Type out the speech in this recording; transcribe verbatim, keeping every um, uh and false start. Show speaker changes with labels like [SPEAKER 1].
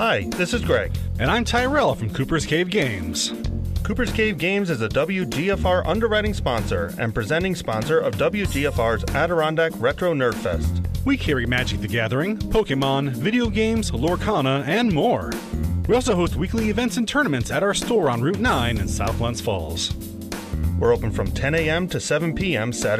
[SPEAKER 1] Hi, this is Greg.
[SPEAKER 2] And I'm Tyrell from Cooper's Cave Games.
[SPEAKER 1] Cooper's Cave Games is a W G F R underwriting sponsor and presenting sponsor of W G F R's Adirondack Retro Nerd Fest.
[SPEAKER 2] We carry Magic the Gathering, Pokemon, video games, Lorcana, and more. We also host weekly events and tournaments at our store on Route nine in South Glens Falls.
[SPEAKER 1] We're open from ten a.m. to seven p.m. Saturday